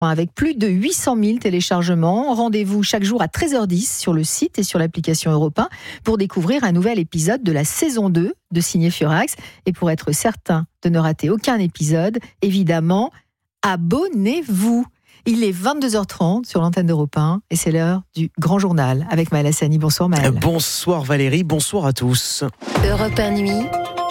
avec plus de 800 000 téléchargements. Rendez-vous chaque jour à 13h10 sur le site et sur l'application Europe 1 pour découvrir un nouvel épisode de la saison 2 de Ciné Furax. Et pour être certain de ne rater aucun épisode, évidemment, abonnez-vous. Il est 22h30 sur l'antenne d'Europe 1 et c'est l'heure du Grand Journal avec Maël Hassani. Bonsoir Maël. Bonsoir Valérie, bonsoir à tous. Europe 1 Nuit.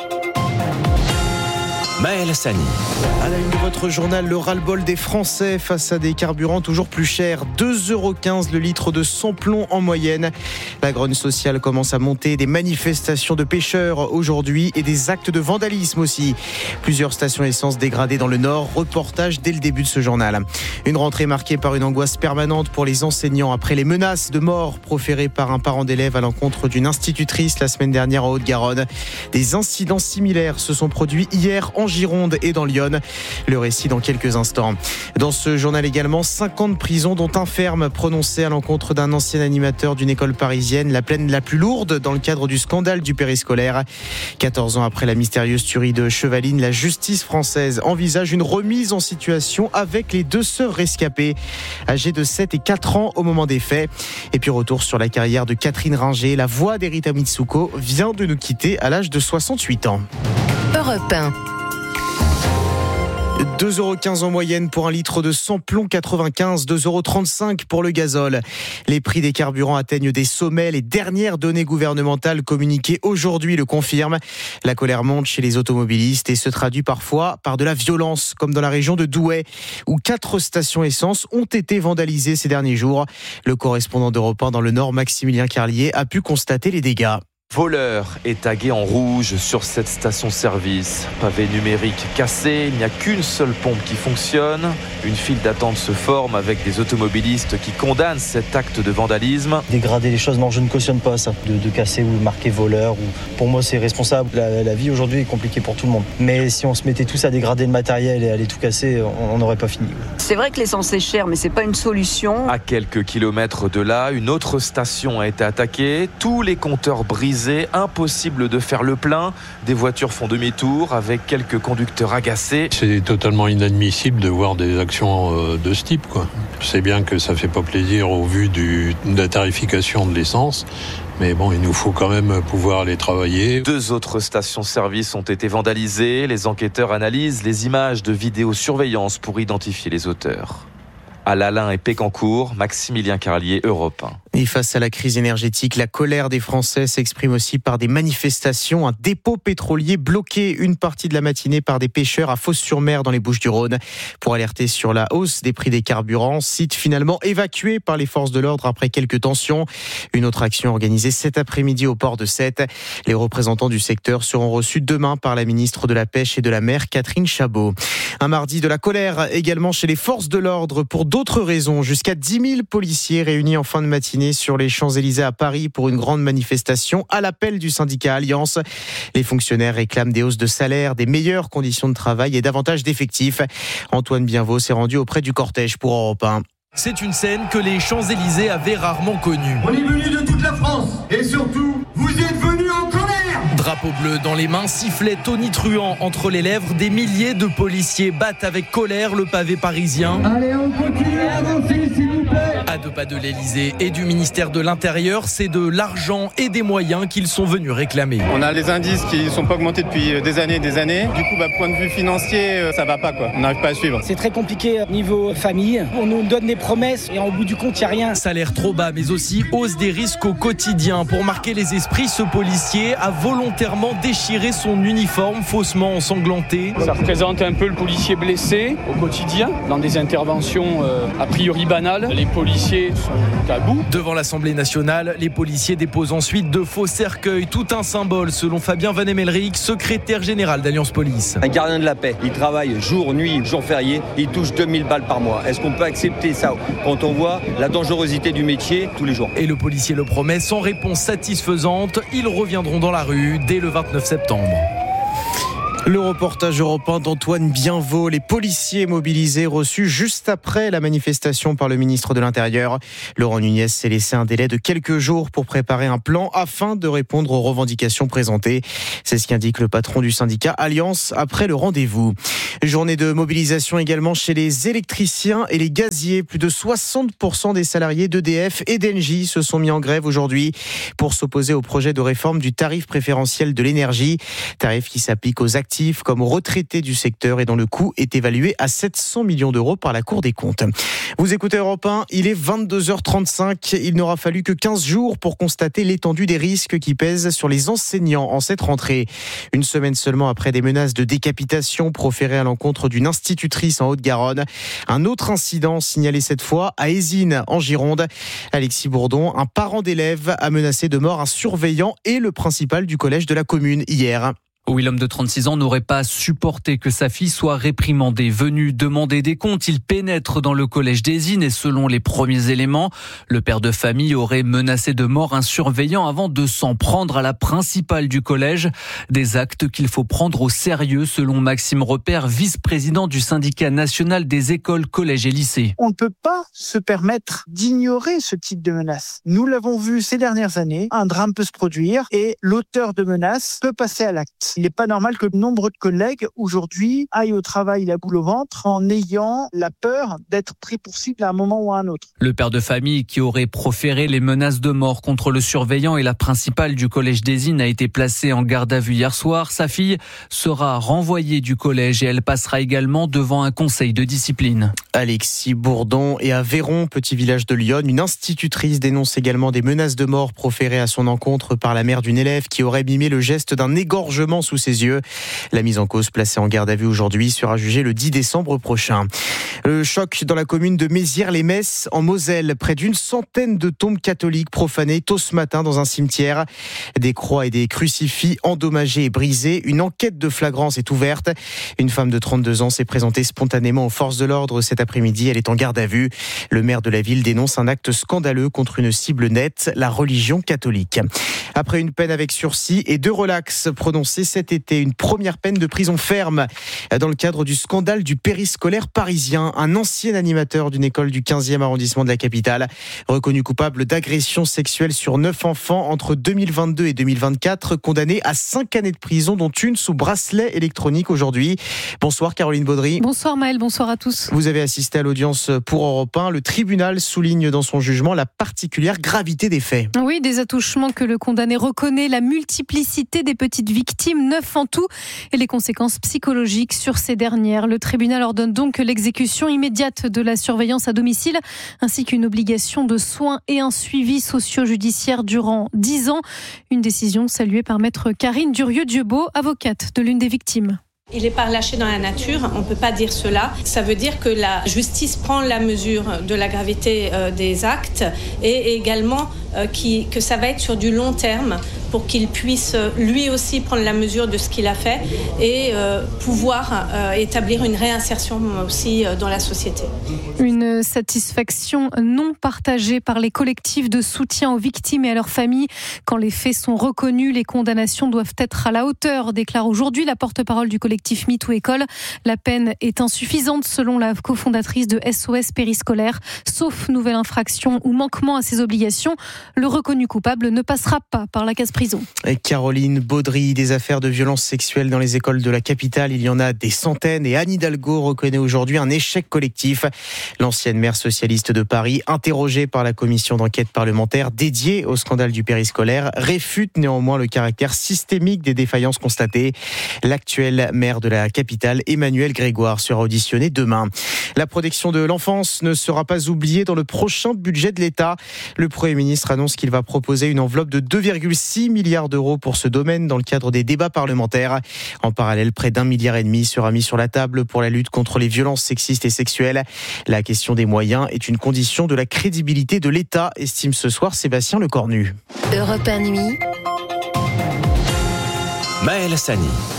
Maël Hassani. À la une de votre journal, le ras-le-bol des Français face à des carburants toujours plus chers. 2,15 € le litre de sans-plomb en moyenne. La grogne sociale commence à monter. Des manifestations de pêcheurs aujourd'hui et des actes de vandalisme aussi. Plusieurs stations essence dégradées dans le Nord. Reportage dès le début de ce journal. Une rentrée marquée par une angoisse permanente pour les enseignants après les menaces de mort proférées par un parent d'élève à l'encontre d'une institutrice la semaine dernière en Haute-Garonne. Des incidents similaires se sont produits hier en Gironde et dans l'Yonne. Le récit dans quelques instants. Dans ce journal également, 5 ans de prison dont un ferme prononcé à l'encontre d'un ancien animateur d'une école parisienne, la peine la plus lourde dans le cadre du scandale du périscolaire. 14 ans après la mystérieuse tuerie de Chevaline, la justice française envisage une remise en situation avec les 2 sœurs rescapées, âgées de 7 et 4 ans au moment des faits. Et puis retour sur la carrière de Catherine Ringer. La voix d'Erita Mitsuko vient de nous quitter à l'âge de 68 ans. Europe 1. 2,15 € en moyenne pour un litre de sans-plomb 95, 2,35 € pour le gazole. Les prix des carburants atteignent des sommets. Les dernières données gouvernementales communiquées aujourd'hui le confirment. La colère monte chez les automobilistes et se traduit parfois par de la violence, comme dans la région de Douai, où 4 stations essence ont été vandalisées ces derniers jours. Le correspondant d'Europe 1 dans le Nord, Maximilien Carlier, a pu constater les dégâts. Voleur est tagué en rouge sur cette station-service. Pavé numérique cassé, il n'y a qu'une seule pompe qui fonctionne. Une file d'attente se forme avec des automobilistes qui condamnent cet acte de vandalisme. Dégrader les choses, non, je ne cautionne pas ça. De casser ou marquer voleur, pour moi c'est responsable. La vie aujourd'hui est compliquée pour tout le monde. Mais si on se mettait tous à dégrader le matériel et à aller tout casser, on n'aurait pas fini. C'est vrai que l'essence est chère, mais c'est pas une solution. À quelques kilomètres de là, une autre station a été attaquée. Tous les compteurs brisés. Impossible de faire le plein. Des voitures font demi-tour avec quelques conducteurs agacés. C'est totalement inadmissible de voir des actions de ce type, quoi. C'est bien que ça fait pas plaisir au vu de la tarification de l'essence. Mais bon, il nous faut quand même pouvoir aller travailler. 2 autres stations-service ont été vandalisées. Les enquêteurs analysent les images de vidéosurveillance pour identifier les auteurs. À Lalin et Pécancourt, Maximilien Carlier, Europe 1. Et face à la crise énergétique, la colère des Français s'exprime aussi par des manifestations. Un dépôt pétrolier bloqué une partie de la matinée par des pêcheurs à Fos-sur-Mer dans les Bouches-du-Rhône pour alerter sur la hausse des prix des carburants. Site finalement évacué par les forces de l'ordre après quelques tensions. Une autre action organisée cet après-midi au port de Sète. Les représentants du secteur seront reçus demain par la ministre de la Pêche et de la Mer, Catherine Chabot. Un mardi de la colère également chez les forces de l'ordre pour d'autres raisons. Jusqu'à 10 000 policiers réunis en fin de matinée sur les Champs-Élysées à Paris pour une grande manifestation à l'appel du syndicat Alliance. Les fonctionnaires réclament des hausses de salaire, des meilleures conditions de travail et davantage d'effectifs. Antoine Bienvaux s'est rendu auprès du cortège pour Europe 1. C'est une scène que les Champs-Élysées avaient rarement connue. On est venus de toute la France et surtout, vous êtes venus en colère. Drapeau bleu dans les mains, sifflet tonitruant entre les lèvres, des milliers de policiers battent avec colère le pavé parisien. Allez, on continue à avancer, s'il vous plaît. À 2 pas de l'Elysée et du ministère de l'Intérieur, c'est de l'argent et des moyens qu'ils sont venus réclamer. On a les indices qui ne sont pas augmentés depuis des années. Du coup, point de vue financier, ça va pas, quoi. On n'arrive pas à suivre. C'est très compliqué niveau famille. On nous donne des promesses et au bout du compte, il n'y a rien. Salaire trop bas, mais aussi hausse des risques au quotidien. Pour marquer les esprits, ce policier a volontairement déchiré son uniforme faussement ensanglanté. Ça représente un peu le policier blessé au quotidien, dans des interventions a priori banales. Les policiers sont à bout. Devant l'Assemblée nationale, les policiers déposent ensuite de faux cercueils, tout un symbole selon Fabien Van Emmelrich, secrétaire général d'Alliance Police. Un gardien de la paix, il travaille jour, nuit, jour férié, il touche 2000 balles par mois. Est-ce qu'on peut accepter ça quand on voit la dangerosité du métier tous les jours? Et le policier le promet, sans réponse satisfaisante, ils reviendront dans la rue dès le 29 septembre. Le reportage européen d'Antoine Bienvaux. Les policiers mobilisés reçus juste après la manifestation par le ministre de l'Intérieur. Laurent Nunez s'est laissé un délai de quelques jours pour préparer un plan afin de répondre aux revendications présentées. C'est ce qu'indique le patron du syndicat Alliance après le rendez-vous. Journée de mobilisation également chez les électriciens et les gaziers. Plus de 60% des salariés d'EDF et d'Engie se sont mis en grève aujourd'hui pour s'opposer au projet de réforme du tarif préférentiel de l'énergie. Tarif qui s'applique aux actifs comme aux retraités du secteur et dont le coût est évalué à 700 millions d'euros par la Cour des comptes. Vous écoutez Europe 1, il est 22h35. Il n'aura fallu que 15 jours pour constater l'étendue des risques qui pèsent sur les enseignants en cette rentrée. Une semaine seulement après des menaces de décapitation proférées à l'encontre d'une institutrice en Haute-Garonne. Un autre incident signalé cette fois à Ésine, en Gironde. Alexis Bourdon, un parent d'élève, a menacé de mort un surveillant et le principal du collège de la commune hier. Oui, l'homme de 36 ans n'aurait pas supporté que sa fille soit réprimandée. Venu demander des comptes, il pénètre dans le collège d'Ésine et selon les premiers éléments, le père de famille aurait menacé de mort un surveillant avant de s'en prendre à la principale du collège. Des actes qu'il faut prendre au sérieux selon Maxime Repère, vice-président du syndicat national des écoles, collèges et lycées. On ne peut pas se permettre d'ignorer ce type de menace. Nous l'avons vu ces dernières années, un drame peut se produire et l'auteur de menace peut passer à l'acte. Il n'est pas normal que nombreux de collègues aujourd'hui aillent au travail la boule au ventre en ayant la peur d'être pris pour cible à un moment ou à un autre. Le père de famille qui aurait proféré les menaces de mort contre le surveillant et la principale du collège d'Ésine a été placé en garde à vue hier soir. Sa fille sera renvoyée du collège et elle passera également devant un conseil de discipline. Alexis Bourdon et à Véron, petit village de Lyon, une institutrice dénonce également des menaces de mort proférées à son encontre par la mère d'une élève qui aurait mimé le geste d'un égorgement sous ses yeux. La mise en cause placée en garde à vue aujourd'hui sera jugée le 10 décembre prochain. Le choc dans la commune de Mézières-les-Messes en Moselle. Près d'une centaine de tombes catholiques profanées tôt ce matin dans un cimetière. Des croix et des crucifix endommagés et brisés. Une enquête de flagrance est ouverte. Une femme de 32 ans s'est présentée spontanément aux forces de l'ordre cet après-midi. Elle est en garde à vue. Le maire de la ville dénonce un acte scandaleux contre une cible nette, la religion catholique. Après une peine avec sursis et 2 relax prononcés cet été, une première peine de prison ferme dans le cadre du scandale du périscolaire parisien. Un ancien animateur d'une école du 15e arrondissement de la capitale, reconnu coupable d'agression sexuelle sur 9 enfants entre 2022 et 2024, condamné à 5 années de prison, dont une sous bracelet électronique aujourd'hui. Bonsoir Caroline Baudry. Bonsoir Maël, bonsoir à tous. Vous avez assisté à l'audience pour Europe 1. Le tribunal souligne dans son jugement la particulière gravité des faits. Oui, des attouchements que le condamné reconnaît, la multiplicité des petites victimes, 9 en tout, et les conséquences psychologiques sur ces dernières. Le tribunal ordonne donc l'exécution immédiate de la surveillance à domicile, ainsi qu'une obligation de soins et un suivi socio-judiciaire durant 10 ans. Une décision saluée par maître Karine Durieux-Dieubeau, avocate de l'une des victimes. Il n'est pas relâché dans la nature, on ne peut pas dire cela. Ça veut dire que la justice prend la mesure de la gravité des actes et également que ça va être sur du long terme pour qu'il puisse lui aussi prendre la mesure de ce qu'il a fait et pouvoir établir une réinsertion aussi dans la société. Une satisfaction non partagée par les collectifs de soutien aux victimes et à leurs familles. Quand les faits sont reconnus, les condamnations doivent être à la hauteur, déclare aujourd'hui la porte-parole du collectif MeToo École. La peine est insuffisante selon la cofondatrice de SOS Périscolaire. Sauf nouvelle infraction ou manquement à ses obligations, le reconnu coupable ne passera pas par la case prison. Et Caroline Baudry, des affaires de violences sexuelles dans les écoles de la capitale, il y en a des centaines et Anne Hidalgo reconnaît aujourd'hui un échec collectif. L'ancienne maire socialiste de Paris, interrogée par la commission d'enquête parlementaire dédiée au scandale du périscolaire, réfute néanmoins le caractère systémique des défaillances constatées. L'actuel maire de la capitale, Emmanuel Grégoire, sera auditionné demain. La protection de l'enfance ne sera pas oubliée dans le prochain budget de l'État. Le Premier ministre annonce qu'il va proposer une enveloppe de 2,6 milliards d'euros pour ce domaine dans le cadre des débats parlementaires. En parallèle, près d'1,5 milliard sera mis sur la table pour la lutte contre les violences sexistes et sexuelles. La question des moyens est une condition de la crédibilité de l'État, estime ce soir Sébastien Lecornu. Europe 1 Nuit. Maël Hassani.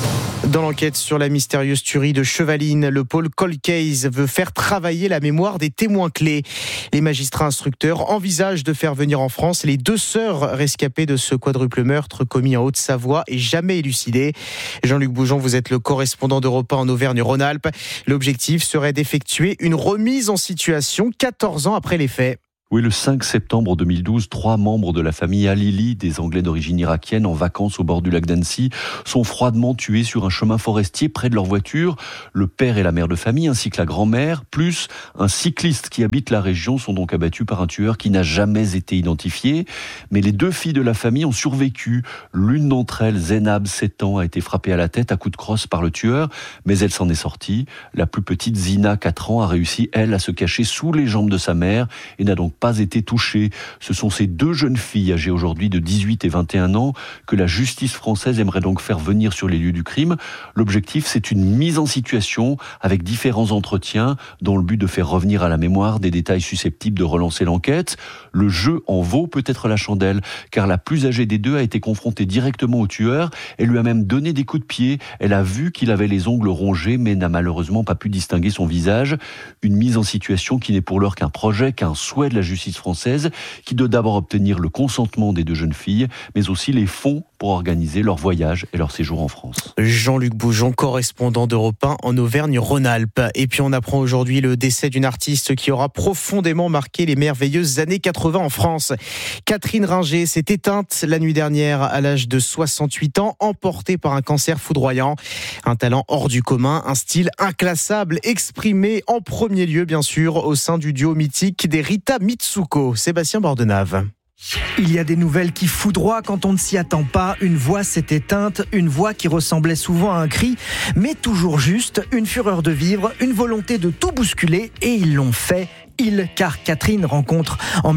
Dans l'enquête sur la mystérieuse tuerie de Chevaline, le pôle Cold Case veut faire travailler la mémoire des témoins clés. Les magistrats instructeurs envisagent de faire venir en France les 2 sœurs rescapées de ce quadruple meurtre commis en Haute-Savoie et jamais élucidé. Jean-Luc Boujon, vous êtes le correspondant d'Europe 1 en Auvergne-Rhône-Alpes. L'objectif serait d'effectuer une remise en situation 14 ans après les faits. Oui, le 5 septembre 2012, 3 membres de la famille Alili, des Anglais d'origine irakienne, en vacances au bord du lac d'Annecy, sont froidement tués sur un chemin forestier près de leur voiture. Le père et la mère de famille, ainsi que la grand-mère, plus un cycliste qui habite la région, sont donc abattus par un tueur qui n'a jamais été identifié. Mais les 2 filles de la famille ont survécu. L'une d'entre elles, Zénab, 7 ans, a été frappée à la tête à coups de crosse par le tueur, mais elle s'en est sortie. La plus petite, Zina, 4 ans, a réussi, elle, à se cacher sous les jambes de sa mère et n'a donc pas été touchée. Ce sont ces 2 jeunes filles, âgées aujourd'hui de 18 et 21 ans, que la justice française aimerait donc faire venir sur les lieux du crime. L'objectif, c'est une mise en situation avec différents entretiens dans le but de faire revenir à la mémoire des détails susceptibles de relancer l'enquête. Le jeu en vaut peut-être la chandelle, car la plus âgée des 2 a été confrontée directement au tueur. Elle lui a même donné des coups de pied. Elle a vu qu'il avait les ongles rongés, mais n'a malheureusement pas pu distinguer son visage. Une mise en situation qui n'est pour l'heure qu'un projet, qu'un souhait de la justice française, qui doit d'abord obtenir le consentement des 2 jeunes filles, mais aussi les fonds pour organiser leur voyage et leur séjour en France. Jean-Luc Boujon, correspondant d'Europe 1 en Auvergne-Rhône-Alpes. Et puis on apprend aujourd'hui le décès d'une artiste qui aura profondément marqué les merveilleuses années 80 en France. Catherine Ringer s'est éteinte la nuit dernière à l'âge de 68 ans, emportée par un cancer foudroyant. Un talent hors du commun, un style inclassable, exprimé en premier lieu bien sûr au sein du duo mythique des Rita Mitsuko. Sébastien Bordenave. Il y a des nouvelles qui foudroient quand on ne s'y attend pas. Une voix s'est éteinte, une voix qui ressemblait souvent à un cri, mais toujours juste, une fureur de vivre, une volonté de tout bousculer, et ils l'ont fait. Car Catherine rencontre en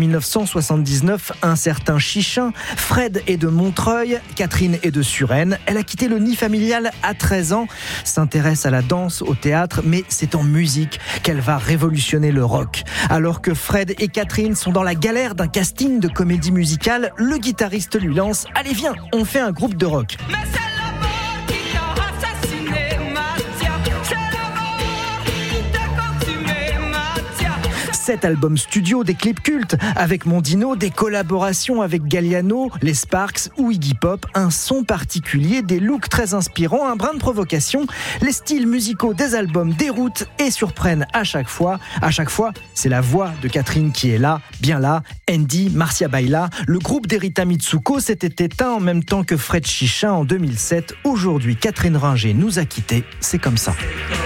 1979 un certain Chichin. Fred est de Montreuil, Catherine est de Suresnes. Elle a quitté le nid familial à 13 ans, s'intéresse à la danse, au théâtre, mais c'est en musique qu'elle va révolutionner le rock. Alors que Fred et Catherine sont dans la galère d'un casting de comédie musicale, le guitariste lui lance « Allez viens, on fait un groupe de rock ». 7 albums studio, des clips cultes avec Mondino, des collaborations avec Galliano, les Sparks ou Iggy Pop, un son particulier, des looks très inspirants, un brin de provocation. Les styles musicaux des albums déroutent et surprennent à chaque fois. À chaque fois, c'est la voix de Catherine qui est là, bien là. Andy, Marcia Baila, le groupe des Rita Mitsuko s'était éteint en même temps que Fred Chichin en 2007. Aujourd'hui, Catherine Ringer nous a quittés. C'est comme ça.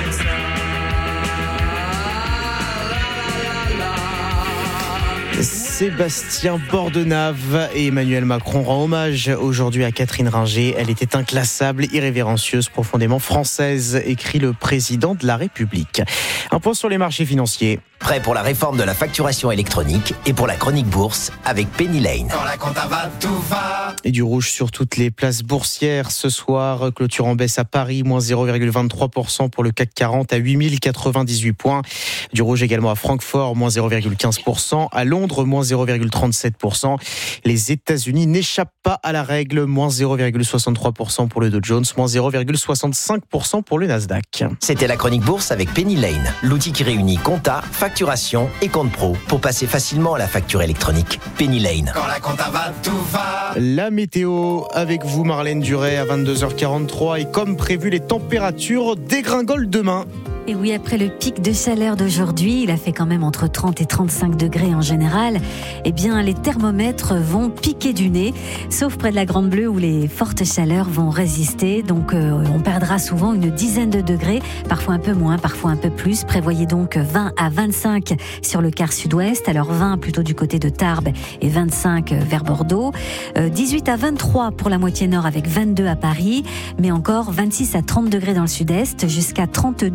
Sébastien Bordenave et Emmanuel Macron rend hommage aujourd'hui à Catherine Ringer. Elle était inclassable, irrévérencieuse, profondément française, écrit le président de la République. Un point sur les marchés financiers. Prêt pour la réforme de la facturation électronique et pour la chronique bourse avec Penny Lane. Quand la compta va, tout va. Et du rouge sur toutes les places boursières ce soir. Clôture en baisse à Paris, moins 0,23% pour le CAC 40 à 8098 points. Du rouge également à Francfort, moins 0,15%. À Londres, moins 0,37%. Les États-Unis n'échappent pas à la règle, moins 0,63% pour le Dow Jones, moins 0,65% pour le Nasdaq. C'était la chronique bourse avec Penny Lane, l'outil qui réunit compta, facturation et compte pro pour passer facilement à la facture électronique. Penny Lane. Quand la compta va, tout va. La météo avec vous Marlène Duret à 22h43 et comme prévu les températures dégringolent demain. Et oui, après le pic de chaleur d'aujourd'hui, il a fait quand même entre 30 et 35 degrés en général, eh bien les thermomètres vont piquer du nez, sauf près de la Grande Bleue où les fortes chaleurs vont résister. Donc on perdra souvent une dizaine de degrés, parfois un peu moins, parfois un peu plus. Prévoyez donc 20 à 25 sur le quart sud-ouest, alors 20 plutôt du côté de Tarbes et 25 vers Bordeaux. 18 à 23 pour la moitié nord avec 22 à Paris, mais encore 26 à 30 degrés dans le sud-est, jusqu'à 32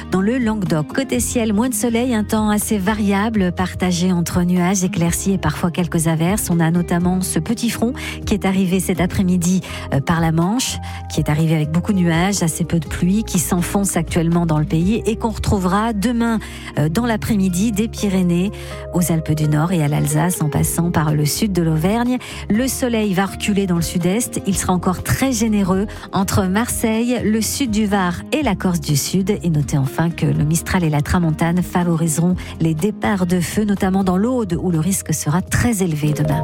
dans le Languedoc. Côté ciel, moins de soleil, un temps assez variable, partagé entre nuages, éclaircies et parfois quelques averses. On a notamment ce petit front qui est arrivé cet après-midi par la Manche, qui est arrivé avec beaucoup de nuages, assez peu de pluie, qui s'enfonce actuellement dans le pays et qu'on retrouvera demain dans l'après-midi des Pyrénées aux Alpes du Nord et à l'Alsace en passant par le sud de l'Auvergne. Le soleil va reculer dans le sud-est. Il sera encore très généreux entre Marseille, le sud du Var et la Corse du Sud. Et notez enfin que le Mistral et la Tramontane favoriseront les départs de feu, notamment dans l'Aude où le risque sera très élevé demain.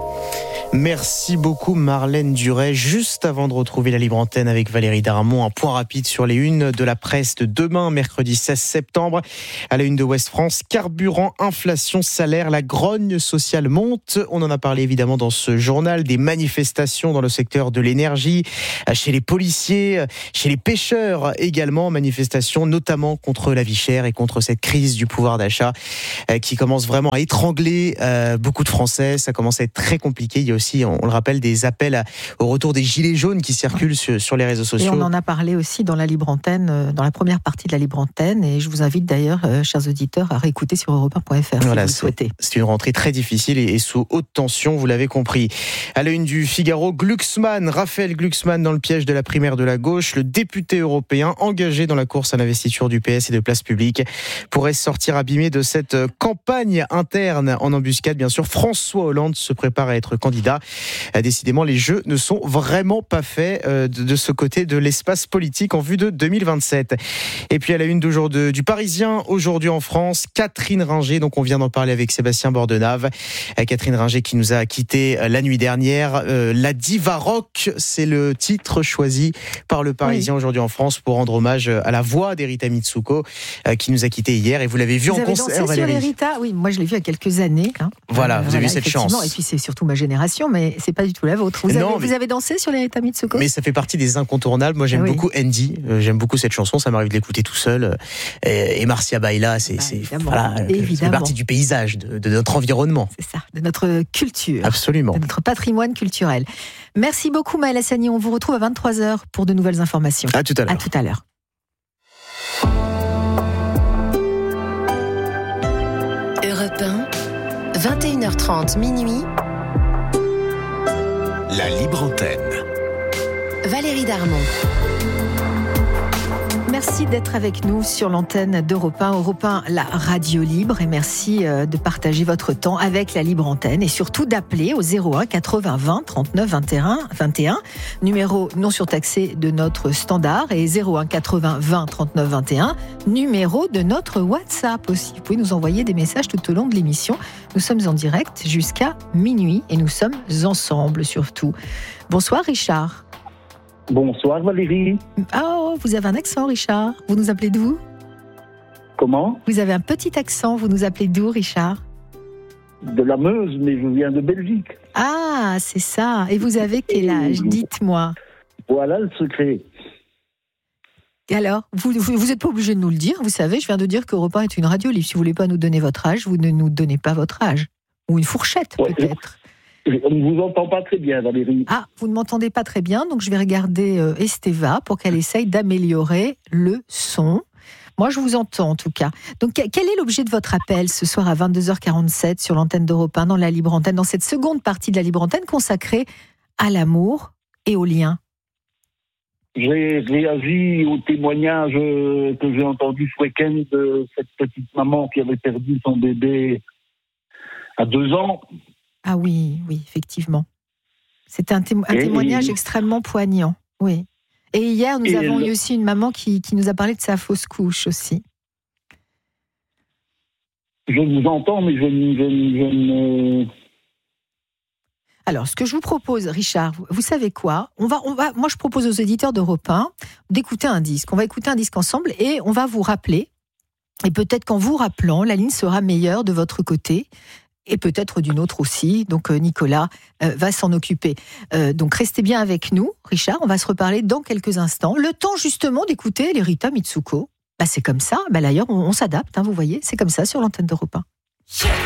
Merci beaucoup Marlène Duret. Juste avant de retrouver la libre antenne avec Valérie Darmon, un point rapide sur les unes de la presse de demain, mercredi 16 septembre. À la une de Ouest France, carburant, inflation, salaire, la grogne sociale monte. On en a parlé évidemment dans ce journal, des manifestations dans le secteur de l'énergie, chez les policiers, chez les pêcheurs également, manifestations notamment contre la vie chère et contre cette crise du pouvoir d'achat qui commence vraiment à étrangler beaucoup de Français. Ça commence à être très compliqué. Il y a aussi, on le rappelle, des appels au retour des gilets jaunes qui circulent sur les réseaux sociaux. Et on en a parlé aussi dans la libre antenne, dans la première partie de la libre antenne, et je vous invite d'ailleurs, chers auditeurs, à réécouter sur europe1.fr voilà, si vous le souhaitez. C'est une rentrée très difficile et sous haute tension, vous l'avez compris. À la une du Figaro, Glucksmann, Raphaël Glucksmann dans le piège de la primaire de la gauche, le député européen engagé dans la course à l'investiture du PS et de Place Publique pourrait sortir abîmé de cette campagne interne en embuscade. Bien sûr, François Hollande se prépare à être candidat. Décidément, les jeux ne sont vraiment pas faits de ce côté de l'espace politique en vue de 2027. Et puis à la une du Parisien, aujourd'hui en France, Catherine Ringer, donc on vient d'en parler avec Sébastien Bordenave. Catherine Ringer qui nous a quittés la nuit dernière. La diva rock, c'est le titre choisi par le Parisien aujourd'hui en France pour rendre hommage à la voix d'Erita Mitsuko qui nous a quittés hier. Et vous l'avez vu en concert, Valérie. Sur Erita, oui, moi je l'ai vu il y a quelques années. Voilà, vous avez eu cette chance. Et puis c'est surtout ma génération, mais c'est pas du tout la vôtre. Vous avez dansé sur l'Erita Mitsuko ? Mais ça fait partie des incontournables. Moi j'aime beaucoup Andy, j'aime beaucoup cette chanson, ça m'arrive de l'écouter tout seul. Et Marcia Baila, c'est partie du paysage, de notre environnement. C'est ça, de notre culture. Absolument. De notre patrimoine culturel. Merci beaucoup Maëlle Hassani, on vous retrouve à 23h pour de nouvelles informations. À tout à l'heure. À tout à l'heure. Europe 1, 21h30 minuit. La libre antenne. Valérie Darmon. Merci d'être avec nous sur l'antenne d'Europe 1, Europe 1, la radio libre, et merci de partager votre temps avec la libre antenne et surtout d'appeler au 01 80 20 39 21, numéro non surtaxé de notre standard, et 01 80 20 39 21, numéro de notre WhatsApp aussi. Vous pouvez nous envoyer des messages tout au long de l'émission. Nous sommes en direct jusqu'à minuit et nous sommes ensemble surtout. Bonsoir Richard. Bonsoir Valérie. Oh, vous avez un accent Richard. Vous nous appelez d'où ? Comment ? Vous avez un petit accent. Vous nous appelez d'où Richard ? De la Meuse, mais je viens de Belgique. Ah, c'est ça. Et vous avez quel âge ? Dites-moi. Voilà le secret. Et alors, vous n'êtes pas obligé de nous le dire. Vous savez, je viens de dire qu'Europe 1 est une radio libre. Si vous ne voulez pas nous donner votre âge, vous ne nous donnez pas votre âge. Ou une fourchette, peut-être. On ne vous entend pas très bien, Valérie. Ah, vous ne m'entendez pas très bien, donc je vais regarder Esteva pour qu'elle essaye d'améliorer le son. Moi, je vous entends en tout cas. Donc, quel est l'objet de votre appel ce soir à 22h47 sur l'antenne d'Europe 1, dans la libre antenne, dans cette seconde partie de la libre antenne consacrée à l'amour et aux liens ? J'ai réagi au témoignage que j'ai entendu ce week-end de cette petite maman qui avait perdu son bébé à 2 ans. Ah oui, effectivement. C'est un témoignage extrêmement poignant, oui. Et hier, nous avons eu aussi une maman qui nous a parlé de sa fausse couche aussi. Je vous entends, mais je ne... Alors, ce que je vous propose, Richard, vous savez quoi ? Moi, je propose aux éditeurs d'Europe 1 d'écouter un disque. On va écouter un disque ensemble et on va vous rappeler. Et peut-être qu'en vous rappelant, la ligne sera meilleure de votre côté. Et peut-être d'une autre aussi. Donc Nicolas va s'en occuper. Donc restez bien avec nous, Richard. On va se reparler dans quelques instants. Le temps justement d'écouter l'Erita Mitsuko. C'est comme ça. D'ailleurs, on s'adapte, vous voyez. C'est comme ça sur l'antenne d'Europe 1.